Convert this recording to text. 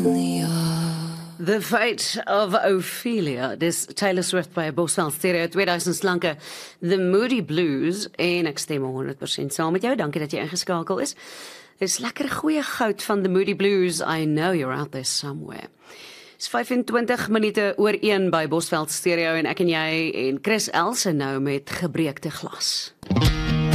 The Fate of Ophelia, dis Taylor Swift by Boswell Stereo 2000 slanke The Moody Blues en ek stem 100% saam met jou, dankie dat jy ingeskakel is. Dis lekker goeie goud van The Moody Blues, I know you're out there somewhere. Dis 25 minute oor 1 by Bosveld Stereo en ek en jy en Chris Else nou met Gebreekte Glas.